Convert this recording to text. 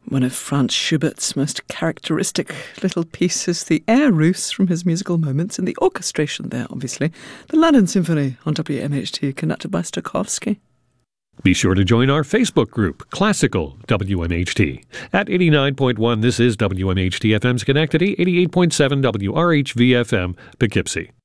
One of Franz Schubert's most characteristic little pieces, the Air Rus from his musical moments, and the orchestration there, obviously. The London Symphony on WMHT, conducted by Stokowski. Be sure to join our Facebook group, Classical WMHT. At 89.1, this is WMHT FM Schenectady, 88.7 WRHV FM Poughkeepsie.